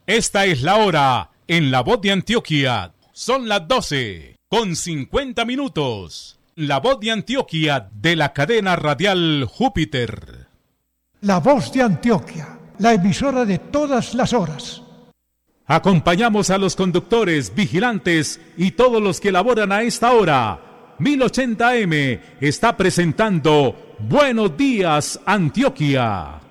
Esta es la hora en La Voz de Antioquia. Son las 12:50. La Voz de Antioquia de la cadena radial Júpiter. La Voz de Antioquia, la emisora de todas las horas. Acompañamos a los conductores, vigilantes y todos los que laboran a esta hora. 1080 AM está presentando Buenos Días, Antioquia.